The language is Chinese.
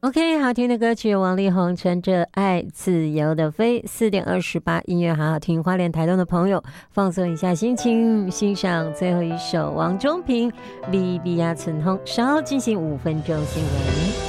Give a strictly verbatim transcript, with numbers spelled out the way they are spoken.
OK， 好听的歌曲，王力宏《乘着爱自由的飞》。四点二十八，音乐好好听。花莲台东的朋友，放松一下心情，欣赏最后一首王中平《比比亚春风》。稍后进行五分钟新闻。